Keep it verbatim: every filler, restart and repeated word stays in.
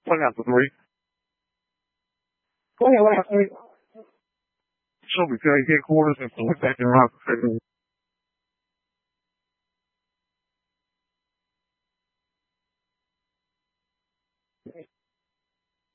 What got the three? Go ahead, what happened? Shelby County headquarters and select back in Rock.